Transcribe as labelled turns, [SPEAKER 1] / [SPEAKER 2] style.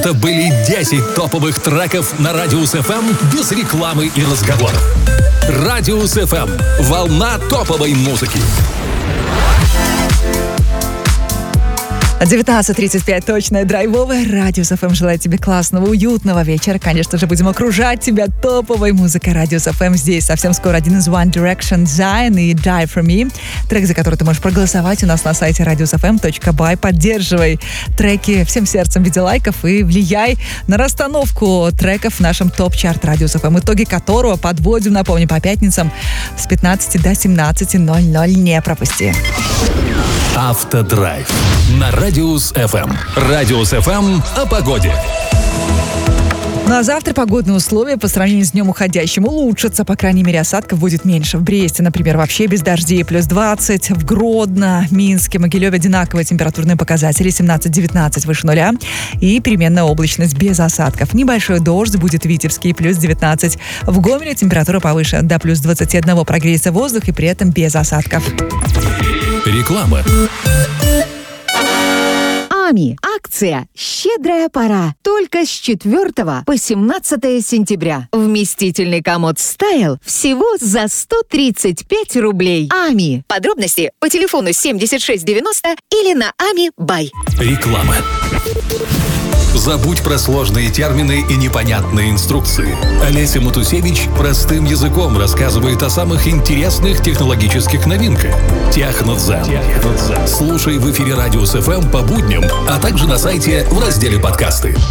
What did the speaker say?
[SPEAKER 1] Это были 10 топовых треков на Радиус ФМ без рекламы и разговоров. Радиус ФМ. Волна топовой музыки.
[SPEAKER 2] 19:35, точное, драйвовое. Радиус ФМ желает тебе классного, уютного вечера. Конечно же, будем окружать тебя топовой музыкой. Радиус ФМ здесь. Совсем скоро один из One Direction, Zion и Die For Me. Трек, за который ты можешь проголосовать у нас на сайте radiusfm.by. Поддерживай треки всем сердцем в виде лайков и влияй на расстановку треков в нашем топ-чарт Радиус ФМ, итоги которого подводим, напомню, по пятницам с 15 до 17:00. Не пропусти.
[SPEAKER 1] Автодрайв на Радиус ФМ. Радиус ФМ о погоде.
[SPEAKER 2] Ну а завтра погодные условия по сравнению с днем уходящим улучшатся. По крайней мере, осадков будет меньше. В Бресте, например, вообще без дождей, плюс 20. В Гродно, Минске, Могилеве одинаковые температурные показатели, 17-19 выше нуля. И переменная облачность без осадков. Небольшой дождь будет в Витебске, плюс 19. В Гомеле температура повыше, до плюс 21 прогреется воздух и при этом без осадков.
[SPEAKER 1] Реклама.
[SPEAKER 3] АМИ. Акция «Щедрая пора». Только с 4 по 17 сентября. Вместительный комод «Стайл» всего за 135 рублей. АМИ. Подробности по телефону 7690 или на АМИ Бай.
[SPEAKER 1] Реклама. Забудь про сложные термины и непонятные инструкции. Олеся Матусевич простым языком рассказывает о самых интересных технологических новинках. Технодзен. Слушай в эфире Радиус ФМ по будням, а также на сайте в разделе подкасты.